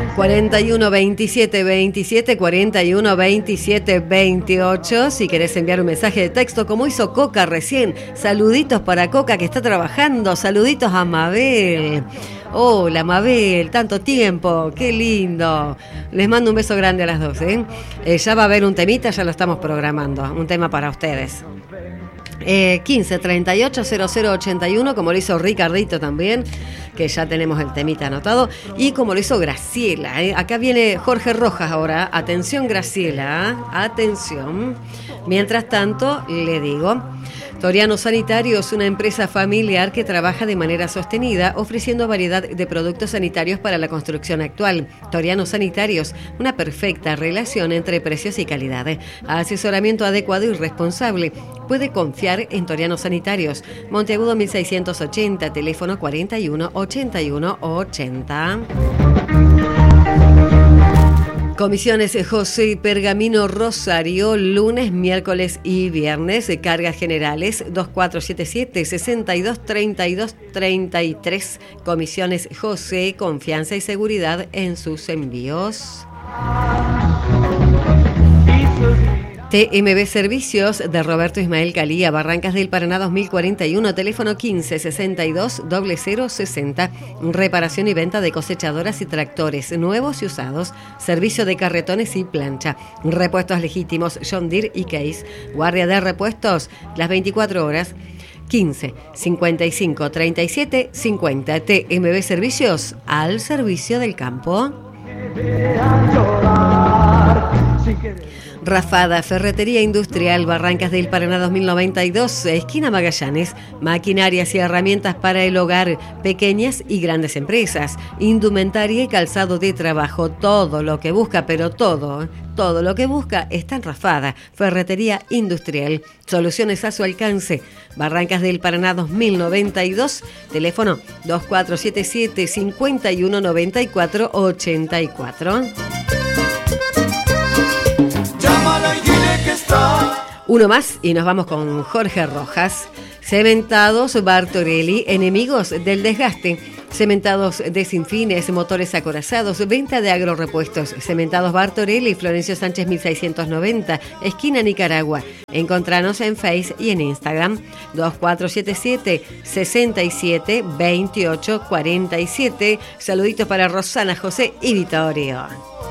41 27 27 41 27 28. Si querés enviar un mensaje de texto como hizo Coca recién. Saluditos para Coca que está trabajando. Saluditos a Mabel. Hola Mabel, tanto tiempo, qué lindo. Les mando un beso grande a las dos, ya va a haber un temita, ya lo estamos programando. Un tema para ustedes. 15 38 00 81, como lo hizo Ricardito también, que ya tenemos el temita anotado, y como lo hizo Graciela. Acá viene Jorge Rojas ahora. Atención Graciela, atención. Mientras tanto, le digo, Toriano Sanitarios, una empresa familiar que trabaja de manera sostenida, ofreciendo variedad de productos sanitarios para la construcción actual. Toriano Sanitarios, una perfecta relación entre precios y calidad. Asesoramiento adecuado y responsable. Puede confiar en Toriano Sanitarios. Monteagudo 1680, teléfono 41 81 80. Comisiones José Pergamino Rosario, lunes, miércoles y viernes. Cargas generales 2477 62 32 33. Comisiones José, confianza y seguridad en sus envíos. TMB Servicios de Roberto Ismael Calía, Barrancas del Paraná 2041, teléfono 15 62 00 60. Reparación y venta de cosechadoras y tractores nuevos y usados. Servicio de carretones y plancha. Repuestos legítimos John Deere y Case. Guardia de repuestos las 24 horas. 15 55 37 50. TMB Servicios, al servicio del campo. Rafada, Ferretería Industrial, Barrancas del Paraná 2092, esquina Magallanes. Maquinarias y herramientas para el hogar, pequeñas y grandes empresas. Indumentaria y calzado de trabajo. Todo lo que busca, pero todo lo que busca está en Rafada, Ferretería Industrial. Soluciones a su alcance. Barrancas del Paraná 2092, teléfono 2477 51 94 84. Uno más y nos vamos con Jorge Rojas. Cementados Bartorelli, enemigos del desgaste. Cementados de Sinfines, motores acorazados, venta de agrorepuestos. Cementados Bartorelli, Florencio Sánchez 1690, esquina Nicaragua. Encontranos en Face y en Instagram. 2477 67 28 47. Saluditos para Rosana, José y Vittorio.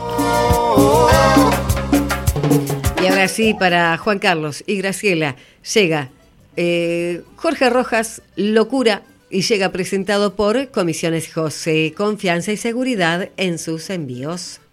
Y ahora sí, para Juan Carlos y Graciela, llega Jorge Rojas, Locura, y llega presentado por Comisiones José, confianza y seguridad en sus envíos.